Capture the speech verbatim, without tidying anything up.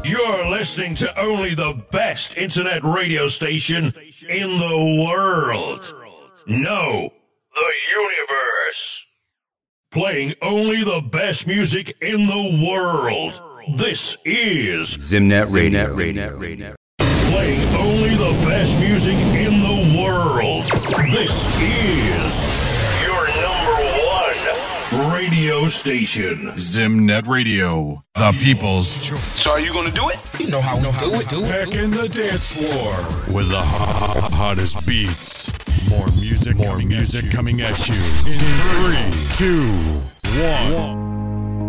You're listening to only the best internet radio station in the world. No, the universe. Playing only the best music in the world. This is Zimnet Radio. Radio. Playing only the best music in the world. This is your number one radio station. Zimnet Radio, the people's choice. So are you gonna do it? You know how we do it, do it. Back in the dance floor with the hot, hottest beats. More music, more music coming at you. In three, two, one.